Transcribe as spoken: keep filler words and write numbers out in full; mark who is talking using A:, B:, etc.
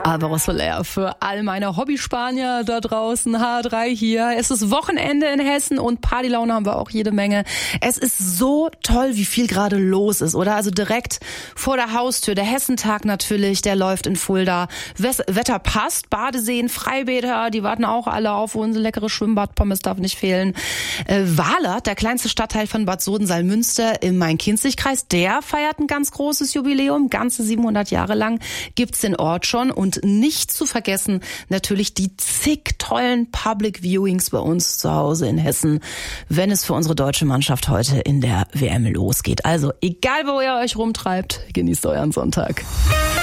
A: Alvaro Soler für all meine Hobby-Spanier da draußen. H drei hier. Es ist Wochenende in Hessen und Partylaune haben wir auch jede Menge. Es ist so toll, wie viel gerade los ist, oder? Also direkt vor der Haustür. Der Hessentag natürlich, der läuft in Fulda. Wetter passt. Badeseen, Freibäder, die warten auch alle auf uns. Leckere Schwimmbad-Pommes darf nicht fehlen. Äh, Wahlert, der kleinste Stadtteil von Bad Soden-Salmünster im Main-Kinzig-Kreis, der feiert ein ganz großes Jubiläum. Ganze siebenhundert Jahre lang gibt's den Ort schon. Und nicht zu vergessen natürlich die zig tollen Public Viewings bei uns zu Hause in Hessen, wenn es für unsere deutsche Mannschaft heute in der W M losgeht. Also egal, wo ihr euch rumtreibt, genießt euren Sonntag.